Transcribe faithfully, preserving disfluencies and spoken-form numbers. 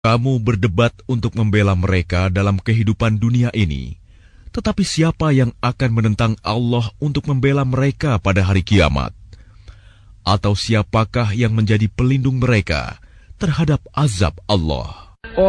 Kamu berdebat untuk membela mereka dalam kehidupan dunia ini, tetapi siapa yang akan menentang Allah untuk membela mereka pada hari kiamat? Atau siapakah yang menjadi pelindung mereka terhadap azab Allah?